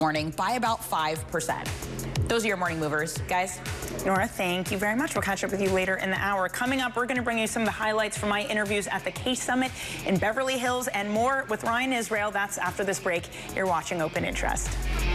morning by about 5%. Those are your morning movers, guys. Nora, thank you very much. We'll catch up with you later in the hour. Coming up, we're going to bring you some of the highlights from my interviews at the Case Summit in Beverly Hills and more with Ryan Israel. That's after this break. You're watching Open Interest.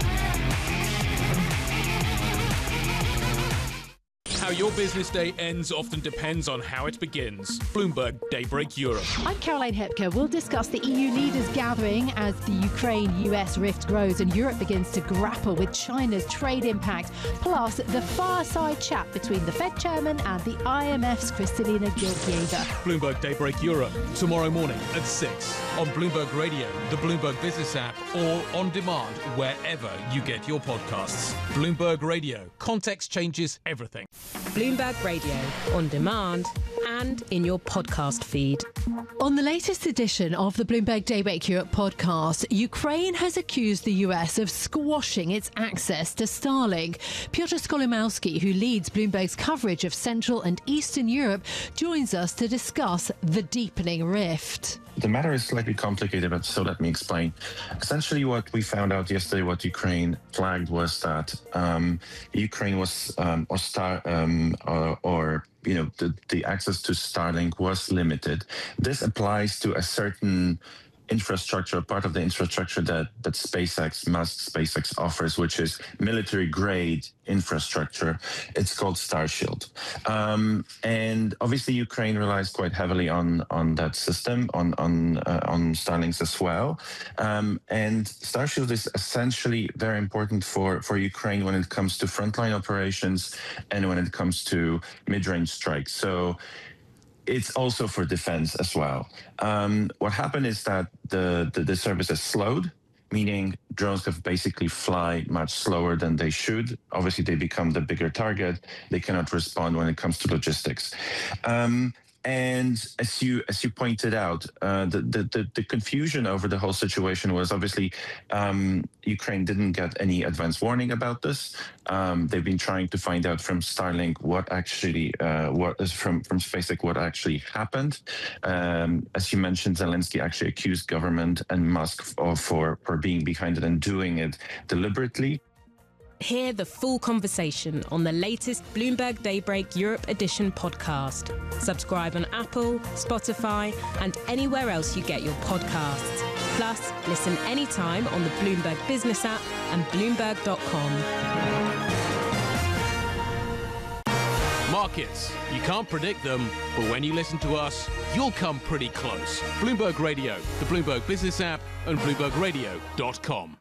How your business day ends often depends on how it begins. Bloomberg Daybreak Europe. I'm Caroline Hepker. We'll discuss the EU leaders gathering as the Ukraine-US rift grows and Europe begins to grapple with China's trade impact, plus the fireside chat between the Fed chairman and the IMF's Kristalina Georgieva. Bloomberg Daybreak Europe, tomorrow morning at 6 on Bloomberg Radio, the Bloomberg Business app, or on demand wherever you get your podcasts. Bloomberg Radio. Context changes everything. Bloomberg Radio, on demand and in your podcast feed. On the latest edition of the Bloomberg Daybreak Europe podcast, Ukraine has accused the US of squashing its access to Starlink. Piotr Skolimowski, who leads Bloomberg's coverage of Central and Eastern Europe, joins us to discuss the deepening rift. The matter is slightly complicated, but so let me explain. Essentially, what we found out yesterday, what Ukraine flagged, was that Ukraine was, the access to Starlink was limited. This applies to a certain infrastructure, part of the infrastructure that Musk SpaceX offers, which is military-grade infrastructure. It's called Starshield. And obviously Ukraine relies quite heavily on that system, on Starlinks as well. And Starshield is essentially very important for Ukraine when it comes to frontline operations and when it comes to mid-range strikes. So it's also for defense as well. What happened is that the service has slowed, meaning drones have basically fly much slower than they should. Obviously, they become the bigger target. They cannot respond when it comes to logistics. And as you pointed out, the confusion over the whole situation was obviously Ukraine didn't get any advance warning about this. They've been trying to find out from Starlink what actually from SpaceX what actually happened. As you mentioned, Zelensky actually accused government and Musk for being behind it and doing it deliberately. Hear the full conversation on the latest Bloomberg Daybreak Europe Edition podcast. Subscribe on Apple, Spotify, and anywhere else you get your podcasts. Plus, listen anytime on the Bloomberg Business app and Bloomberg.com. Markets. You can't predict them, but when you listen to us, you'll come pretty close. Bloomberg Radio, the Bloomberg Business app, and BloombergRadio.com.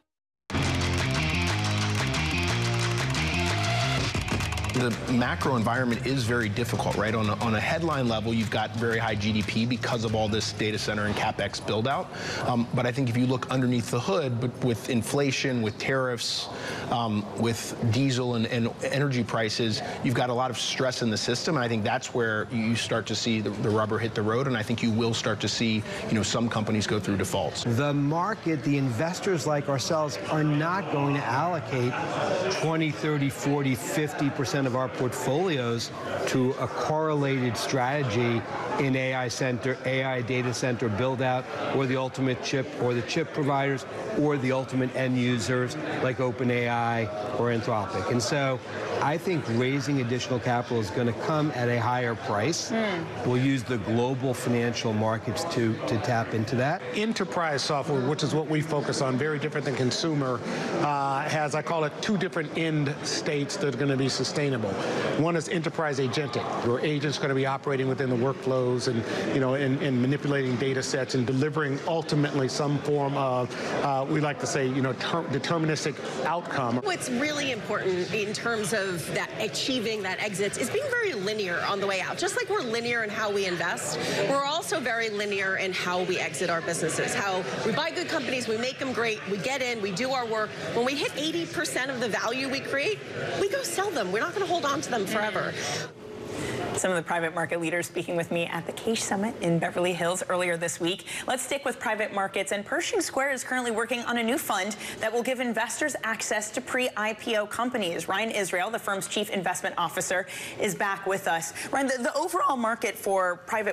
The macro environment is very difficult, right? On a headline level, you've got very high GDP because of all this data center and CapEx build out. But I think if you look underneath the hood, but with inflation, with tariffs, with diesel and energy prices, you've got a lot of stress in the system. And I think that's where you start to see the rubber hit the road. And I think you will start to see, some companies go through defaults. The market, the investors like ourselves are not going to allocate 20, 30, 40, 50% of our portfolios to a correlated strategy in AI data center build out, or the ultimate chip, or the chip providers, or the ultimate end users like OpenAI or Anthropic. And so I think raising additional capital is going to come at a higher price. We'll use the global financial markets to tap into that. Enterprise software, which is what we focus on, very different than consumer, has, I call it, two different end states that are going to be sustainable. One is enterprise agentic, where agents are going to be operating within the workflows and, and manipulating data sets and delivering ultimately some form of, we like to say, deterministic outcome. What's really important in terms of that achieving that exit is being very linear on the way out. Just like we're linear in how we invest, we're also very linear in how we exit our businesses. How we buy good companies, we make them great, we get in, we do our work. When we hit 80% of the value we create, we go sell them. We're not going to hold on to them forever. Some of the private market leaders speaking with me at the Case Summit in Beverly Hills earlier this week. Let's stick with private markets. And Pershing Square is currently working on a new fund that will give investors access to pre-IPO companies. Ryan Israel, the firm's chief investment officer, is back with us. Ryan, the overall market for private